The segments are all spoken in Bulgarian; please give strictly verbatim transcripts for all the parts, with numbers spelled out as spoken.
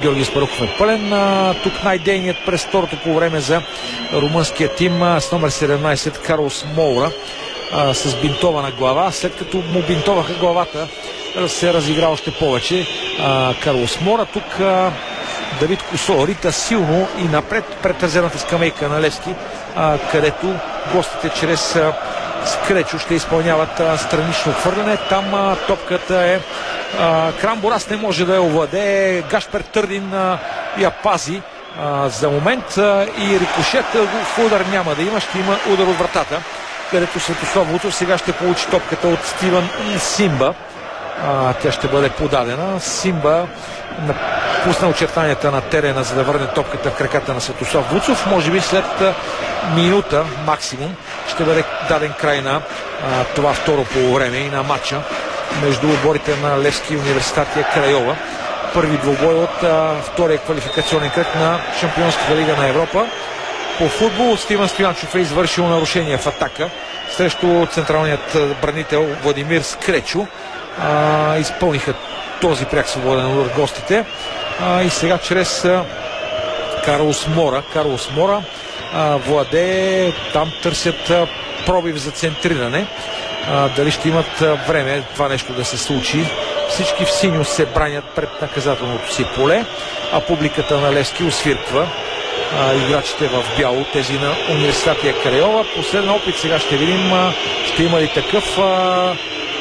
Георги Аспарухов е пълен. А, тук най-дейният през второто по време за румънския тим а, с номер седемнайсет Карлос Моура а, с бинтована глава. След като му бинтоваха главата, се разигра още повече а, Карлос Моура. Тук а, Давид Косо рита силно и напред пред резервната скамейка на Левски, а, където гостите чрез а, Скречо ще изпълняват а, странично хвърляне. Там а, топката е а, Крамборас не може да я овладее. Гашпер Търдин а, я пази а, за момент а, и рикошет в удар няма да има. Ще има удар от вратата, където Светослав Вуцов сега ще получи топката от Стивън Симба. А, тя ще бъде подадена. Симба пусна очертанията на терена, за да върне топката в краката на Светослав Вуцов. Може би след минута максимум ще бъде даден край на а, това второ полувреме и на матча между отборите на Левски и Университатия Крайова. Първи двубой от а, втория квалификационен кръг на Шампионската лига на Европа. По футбол Стивън Стоянчов е извършил нарушение в атака срещу централният бранител Владимир Скречо. А, изпълниха този пряк свободен удар гостите. А, и сега чрез а, Карлос Мора. Карлос Мора а, владее. Там търсят а, пробив за центриране. А, дали ще имат а, време това нещо да се случи. Всички в синьо се бранят пред наказателното си поле, а публиката на Левски освирква а, играчите в бяло, тези на Университатия Крайова. Последен опит сега ще видим а, ще има ли такъв. а,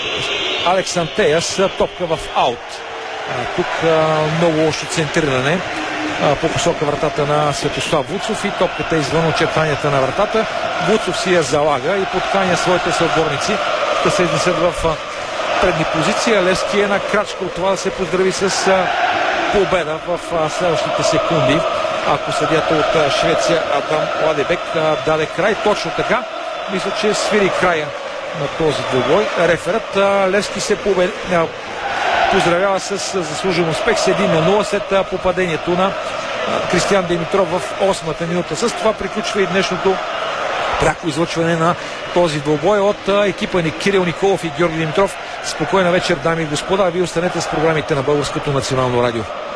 Алекс Антеяс, топка в аут. А, тук а, много лошо центриране а, по посока вратата на Светослав Вуцов и топката извън очертанията на вратата. Вуцов си я залага и подканя своите съотборници да се изнесат в а, предни позиции. Левски е на крачка от това да се поздрави с а, победа в а, следващите секунди. Ако съдията от а, Швеция Адам Ладебек а, даде край, точно така, мисля, че свири края на този двубой. Реферът Левски се побед... поздравява с заслужен успех с един на нула след попадението на Кристиян Димитров в осмата минута. С това приключва и днешното пряко излъчване на този двубой от екипа ни Кирил Николов и Георги Димитров. Спокойна вечер, дами и господа. Вие останете с програмите на Българското национално радио.